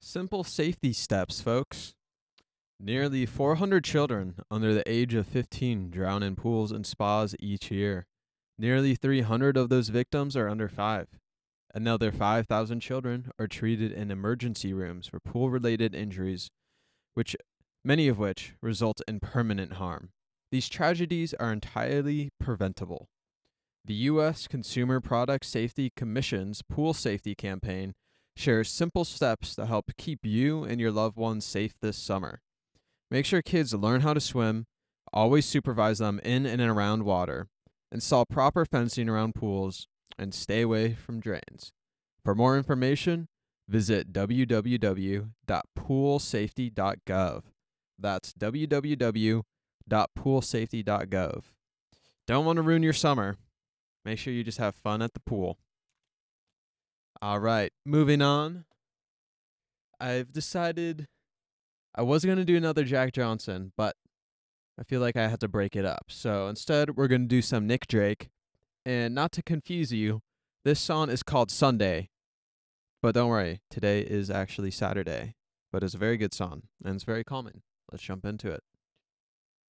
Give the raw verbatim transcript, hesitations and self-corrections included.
Simple safety steps, folks. Nearly four hundred children under the age of fifteen drown in pools and spas each year. Nearly three hundred of those victims are under five. Another five thousand children are treated in emergency rooms for pool related injuries, which many of which result in permanent harm. These tragedies are entirely preventable. The U S Consumer Product Safety Commission's Pool Safety Campaign shares simple steps to help keep you and your loved ones safe this summer. Make sure kids learn how to swim, always supervise them in and around water, install proper fencing around pools, and stay away from drains. For more information, visit w w w dot pool safety dot gov. That's w w w dot pool safety dot gov. Don't want to ruin your summer. Make sure you just have fun at the pool. All right, moving on. I've decided I was going to do another Jack Johnson, but I feel like I had to break it up. So instead, we're going to do some Nick Drake. And not to confuse you, this song is called Sunday. But don't worry, today is actually Saturday. But it's a very good song, and it's very calming. Let's jump into it.